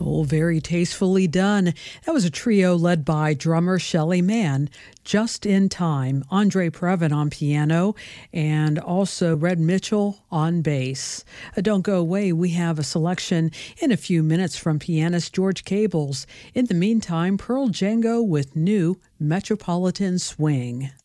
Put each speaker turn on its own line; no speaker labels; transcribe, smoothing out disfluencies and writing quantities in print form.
Oh, very tastefully done. That was a trio led by drummer Shelly Mann, Just in Time, Andre Previn on piano, and also Red Mitchell on bass. Don't go away, we have a selection in a few minutes from pianist George Cables. In the meantime, Pearl Django with new Metropolitan Swing.